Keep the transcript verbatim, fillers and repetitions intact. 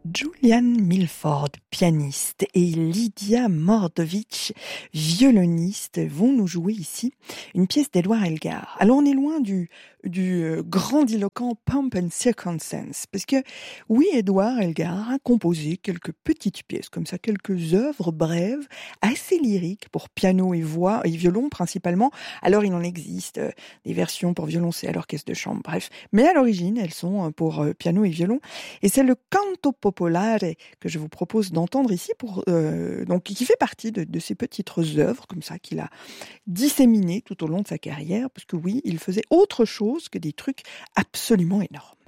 Julian Milford, pianiste, et Lydia Mordovich, violoniste, vont nous jouer ici une pièce d'Edouard Elgar. Alors on est loin du, du euh, grandiloquent Pomp and Circumstance, parce que oui, Edouard Elgar a composé quelques petites pièces, comme ça, quelques œuvres brèves, assez lyriques pour piano et voix, et violon principalement. Alors il en existe euh, des versions pour violoncelle, l'orchestre de chambre, bref. Mais à l'origine, elles sont euh, pour euh, piano et violon. Et c'est le Canto Popolare que je vous propose d'entendre ici, pour, euh, donc, qui fait partie de, de ces petites œuvres comme ça qu'il a disséminées tout au long de sa carrière, parce que oui, il faisait autre chose que des trucs absolument énormes.